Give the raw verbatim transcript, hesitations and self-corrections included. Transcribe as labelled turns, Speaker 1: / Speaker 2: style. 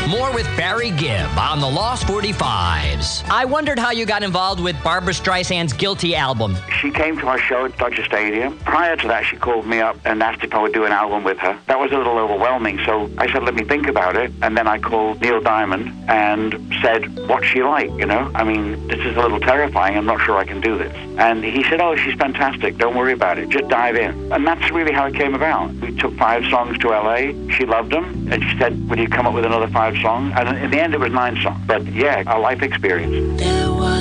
Speaker 1: More with Barry Gibb on the Lost forty-fives. I wondered how you got involved with Barbra Streisand's Guilty album.
Speaker 2: She came to our show at Dodger Stadium. Prior to that, she called me up and asked if I would do an album with her. That was a little overwhelming, so I said, let me think about it. And then I called Neil Diamond and said, what's she like, you know? I mean, this is a little terrifying. I'm not sure I can do this. And he said, oh, she's fantastic. Don't worry about it. Just dive in. And that's really how it came about. We took five songs to L A. She loved them. And she said, would you come up with another five songs? And in the end, it was nine songs. But yeah, a life experience.